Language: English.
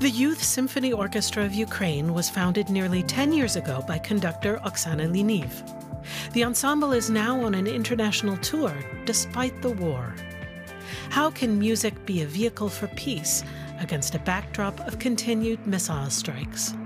The Youth Symphony Orchestra of Ukraine was founded nearly 10 years ago by conductor Oksana Liniv. The ensemble is now on an international tour despite the war. How can music be a vehicle for peace against a backdrop of continued missile strikes?